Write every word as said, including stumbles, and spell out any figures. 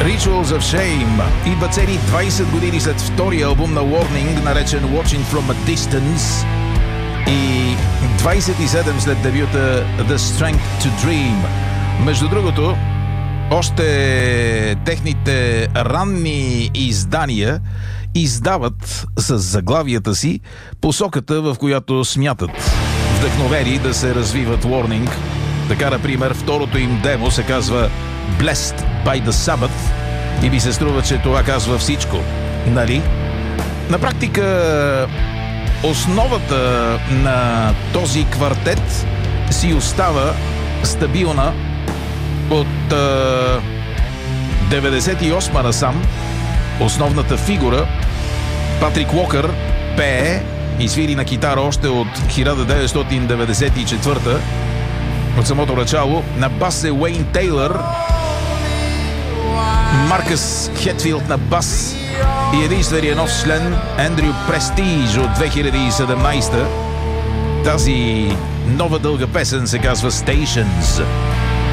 Rituals of Shame идва цели двайсет години след втория албум на Warning, наречен Watching from a Distance, и двайсет и седем след дебюта The Strength to Dream. Между другото, още техните ранни издания издават с заглавията си посоката, в която смятат вдъхновени да се развиват Warning. Така, например, второто им демо се казва Blessed by the Sabbath и ми се струва, че това казва всичко, нали? На практика основата на този квартет си остава стабилна от е, деветдесет и осма насам. Основната фигура Патрик Уокър пее и свири на китара още от хиляда деветстотин деветдесет и четвърта, от самото начало. На бас е Уейн Тейлър, Маркъс Хетфилд на бас и единствения нов член Ендрю Престиж от две хиляди и седемнайсета. Тази нова дълга песен се казва Stations.